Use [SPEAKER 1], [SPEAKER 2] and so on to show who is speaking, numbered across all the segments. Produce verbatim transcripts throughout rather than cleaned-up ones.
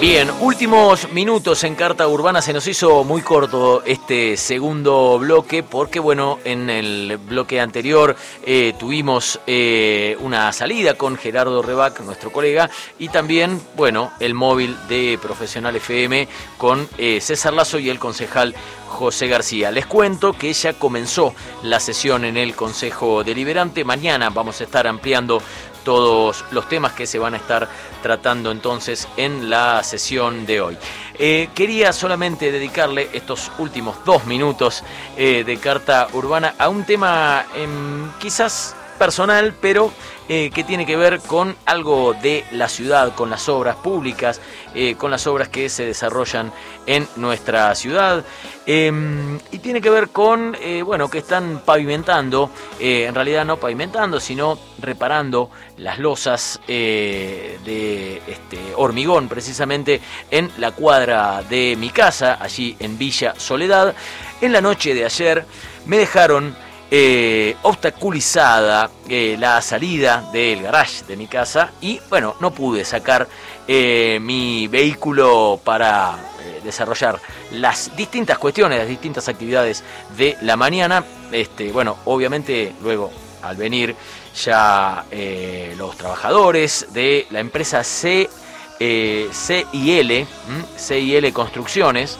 [SPEAKER 1] Bien, últimos minutos en Carta Urbana. Se nos hizo muy corto este segundo bloque porque, bueno, en el bloque anterior eh, tuvimos eh, una salida con Gerardo Rebac, nuestro colega, y también, bueno, el móvil de Profesional F M con eh, César Lazo y el concejal José García. Les cuento que ya comenzó la sesión en el Consejo Deliberante. Mañana vamos a estar ampliando todos los temas que se van a estar tratando entonces en la sesión de hoy. Eh, quería solamente dedicarle estos últimos dos minutos eh, de Carta Urbana a un tema eh, quizás personal, pero eh, que tiene que ver con algo de la ciudad, con las obras públicas, eh, con las obras que se desarrollan en nuestra ciudad, eh, y tiene que ver con, eh, bueno, que están pavimentando, eh, en realidad no pavimentando, sino reparando las losas eh, de este hormigón, precisamente en la cuadra de mi casa, allí en Villa Soledad. En la noche de ayer me dejaron Eh, obstaculizada eh, la salida del garage de mi casa y, bueno, no pude sacar eh, mi vehículo para eh, desarrollar las distintas cuestiones, las distintas actividades de la mañana. Este, bueno, obviamente luego al venir ya eh, los trabajadores de la empresa C, eh, C I L, C I L Construcciones,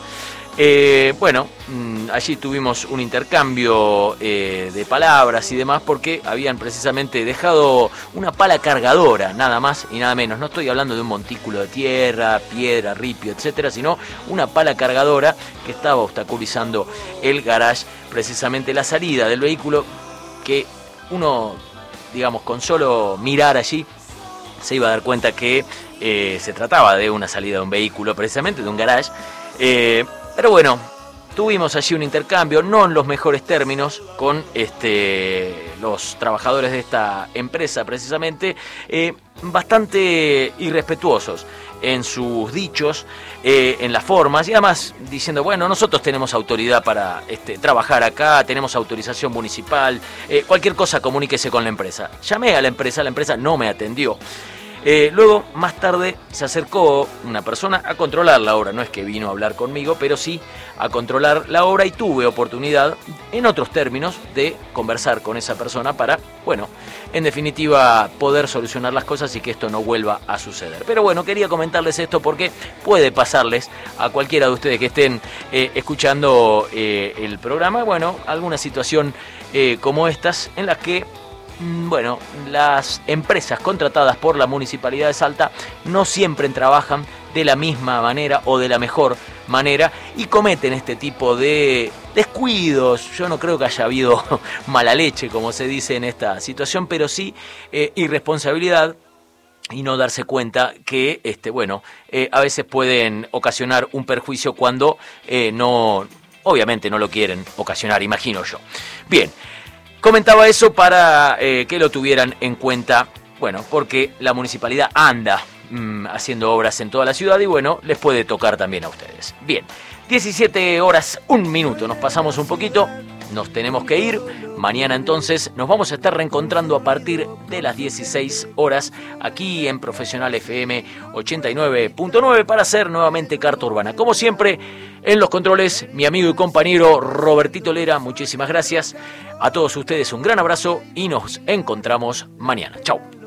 [SPEAKER 1] Eh, bueno, mmm, allí tuvimos un intercambio eh, de palabras y demás porque habían precisamente dejado una pala cargadora, nada más y nada menos. No estoy hablando de un montículo de tierra, piedra, ripio, etcétera, sino una pala cargadora que estaba obstaculizando el garage, precisamente la salida del vehículo, que uno, digamos, con solo mirar allí se iba a dar cuenta que eh, se trataba de una salida de un vehículo, precisamente de un garage. Eh, Pero bueno, tuvimos allí un intercambio, no en los mejores términos, con este, los trabajadores de esta empresa precisamente, eh, bastante irrespetuosos en sus dichos, eh, en las formas, y además diciendo, bueno, nosotros tenemos autoridad para este, trabajar acá, tenemos autorización municipal, eh, cualquier cosa comuníquese con la empresa. Llamé a la empresa, la empresa no me atendió. Eh, luego, más tarde, se acercó una persona a controlar la obra. No es que vino a hablar conmigo, pero sí a controlar la obra, y tuve oportunidad, en otros términos, de conversar con esa persona para, bueno, en definitiva, poder solucionar las cosas y que esto no vuelva a suceder. Pero bueno, quería comentarles esto porque puede pasarles a cualquiera de ustedes que estén eh, escuchando eh, el programa, bueno, alguna situación eh, como estas en las que, bueno, las empresas contratadas por la Municipalidad de Salta no siempre trabajan de la misma manera o de la mejor manera y cometen este tipo de descuidos. Yo no creo que haya habido mala leche, como se dice en esta situación, pero sí eh, irresponsabilidad y no darse cuenta que, este, bueno, eh, a veces pueden ocasionar un perjuicio cuando eh, no, obviamente no lo quieren ocasionar, imagino yo. Bien. Comentaba eso para eh, que lo tuvieran en cuenta, bueno, porque la municipalidad anda mmm, haciendo obras en toda la ciudad y, bueno, les puede tocar también a ustedes. Bien, diecisiete horas, un minuto, nos pasamos un poquito, nos tenemos que ir. Mañana entonces nos vamos a estar reencontrando a partir de las dieciséis horas aquí en Profesional F M ochenta y nueve punto nueve para hacer nuevamente Carta Urbana. Como siempre, en los controles, mi amigo y compañero Robertito Lera, muchísimas gracias. A todos ustedes un gran abrazo y nos encontramos mañana. Chau.